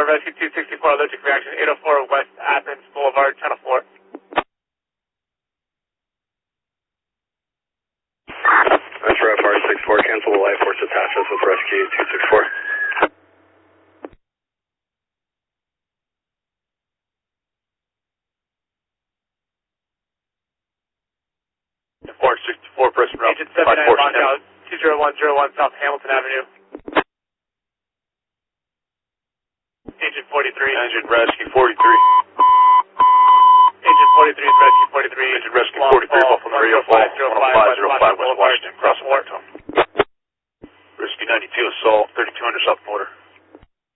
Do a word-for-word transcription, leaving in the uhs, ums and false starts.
Rescue two sixty-four, allergic reaction, eight oh four West Athens Boulevard, Channel four. That's for F R six four, cancel the light force attach us with Rescue two sixty-four. four sixty-four, press route. Agent seventy-nine, lockout, two zero one zero one South Hamilton Avenue. Agent forty-three. Agent Rescue forty-three. Agent forty-three is Rescue forty-three. Agent Rescue forty-three, Buffalo Radio Fall, one oh five oh five West Washington, cross Washington. Rescue ninety-two, assault, thirty-two hundred South Border.